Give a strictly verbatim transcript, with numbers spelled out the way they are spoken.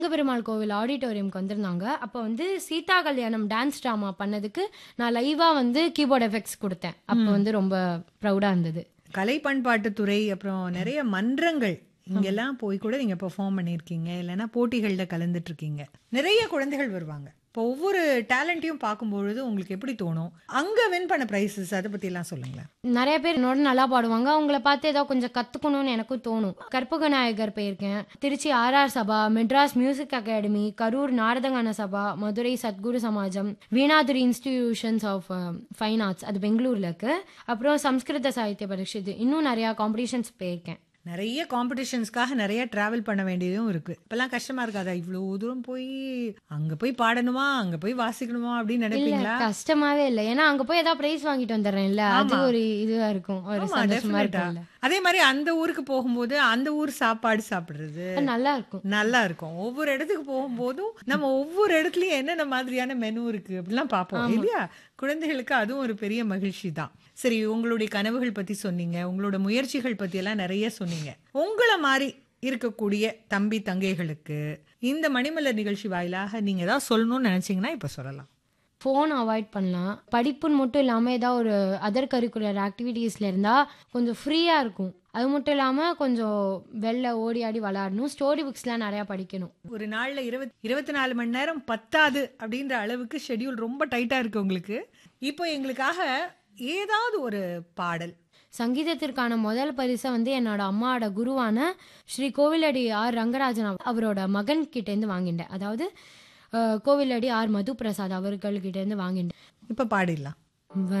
பெருமாள் கோவில் ஆடிட்டோரியம்க்கு வந்திருந்தாங்க. அப்போ வந்து சீதா கல்யாணம் டான்ஸ் ட்ராமா பண்ணதுக்கு நான் லைவா வந்து கீபோர்ட் எஃபெக்ட்ஸ் கொடுத்தேன். அப்போ ம். வந்து ரொம்ப ப்ரௌடா இருந்தது. கலை பண்பாட்டுத்துறை அப்புறம் நிறைய மன்றங்கள் இங்கெல்லாம் போய் கூட நீங்க பெர்ஃபார்ம் பண்ணியிருக்கீங்க, இல்லைன்னா போட்டிகள்ல கலந்துட்டு இருக்கீங்க. நிறைய குழந்தைகள் வருவாங்க. இப்போ ஒவ்வொரு டேலண்ட்டையும் பார்க்கும்பொழுது உங்களுக்கு எப்படி தோணும்? அங்க வின் பண்ண பிரைசஸ் அதை பத்தி எல்லாம் சொல்லுங்களேன். நிறைய பேர் என்னோட நல்லா பாடுவாங்க. அவங்கள பார்த்து ஏதோ கொஞ்சம் கத்துக்கணும்னு எனக்கும் தோணும். கற்பக நாயகர் போயிருக்கேன், Trichy RR Sabha, Madras music academy, Karur Naradagana Sabha, Madurai Sadhguru Samajam, வீணாதுரி institutions of fine arts, அது பெங்களூர்ல இருக்கு. அப்புறம் சம்ஸ்கிருத சாகித்ய பரிஷத், இன்னும் நிறைய காம்படிஷன்ஸ் போயிருக்கேன். நிறைய காம்படிஷன்ஸ்க்காக நிறைய டிராவல் பண்ண வேண்டியதும் இருக்கு. இப்பெல்லாம் கஷ்டமா இருக்காதா? இவ்வளோ தூரம் போய் அங்க போய் பாடணுமா, அங்க போய் வாசிக்கணுமா அப்படின்னு இல்ல நினைப்பீங்களா? கஷ்டமாவே இல்ல. ஏன்னா அங்க போய் ஏதாவது பிரைஸ் வாங்கிட்டு வந்துடுறேன்ல, அது ஆமா. ஒரு இதுவா இருக்கும், ஒரு ஆமா, சந்தோஷமா டெஃபினட்டா. இருக்கும்ல. அதே மாதிரி அந்த ஊருக்கு போகும்போது அந்த ஊர் சாப்பாடு சாப்பிடுறது அது நல்லா இருக்கும். நல்லா இருக்கும். ஒவ்வொரு இடத்துக்கு போகும்போதும் நம்ம ஒவ்வொரு இடத்துலயும் என்னென்ன மாதிரியான மெனு இருக்கு அப்படிலாம் பார்ப்போம் ஆமா. இல்லையா? குழந்தைகளுக்கு அதுவும் ஒரு பெரிய மகிழ்ச்சி தான். சரி, உங்களுடைய கனவுகள் பத்தி சொன்னீங்க, உங்களோட முயற்சிகள் பத்தி எல்லாம் நிறைய சொன்னீங்க. உங்களை மாதிரி இருக்கக்கூடிய தம்பி தங்கைகளுக்கு இந்த மணிமலர் நிகழ்ச்சி வாயிலாக நீங்க ஏதாவது சொல்லணும்னு நினைச்சீங்கன்னா இப்ப சொல்லலாம். ஃபோன் அவாய்ட் பண்ணலாம். படிப்புன்னு மட்டும் இல்லாமல் ஏதாவது ஒரு அதர் கரிக்குலர் ஆக்டிவிட்டீஸில் இருந்தால் கொஞ்சம் ஃப்ரீயாக இருக்கும். அது மட்டும் இல்லாமல் கொஞ்சம் வெளில ஓடி ஆடி விளாடணும். ஸ்டோரி புக்ஸ்லாம் நிறையா படிக்கணும். ஒரு நாள்ல இருபத் இருபத்தி நாலு மணி நேரம் பத்தாது அப்படின்ற அளவுக்கு ஷெட்யூல் ரொம்ப டைட்டா இருக்கு உங்களுக்கு. இப்போ எங்களுக்காக ஏதாவது ஒரு பாடல். சங்கீதத்திற்கான முதல் பரிசை வந்து என்னோட அம்மாவோட குருவான ஸ்ரீ கோவிலடி ஆர் ரங்கராஜன் அவ- அவரோட மகன் கிட்டேருந்து வாங்கிட்டேன். அதாவது அஹ், கோவிலடி ஆர் மது பிரசாத் அவர்கள்கிட்டேருந்து வாங்கிட்டேன். இப்ப பாடிடலாம்.